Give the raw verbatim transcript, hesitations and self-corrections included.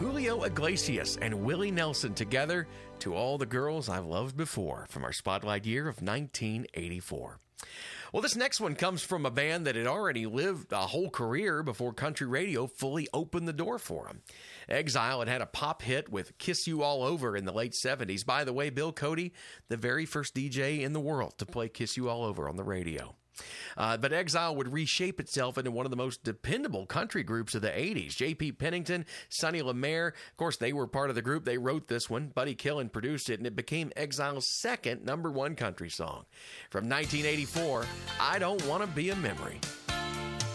Julio Iglesias and Willie Nelson together, To All the Girls I've Loved Before, from our spotlight year of nineteen eighty-four. Well, this next one comes from a band that had already lived a whole career before country radio fully opened the door for them. Exile had had a pop hit with Kiss You All Over in the late seventies. By the way, Bill Cody, the very first D J in the world to play Kiss You All Over on the radio. Uh, but Exile would reshape itself into one of the most dependable country groups of the eighties. J P. Pennington, Sonny LaMare, of course, they were part of the group. They wrote this one. Buddy Killen produced it, and it became Exile's second number one country song. From nineteen eighty-four, I Don't Want to Be a Memory.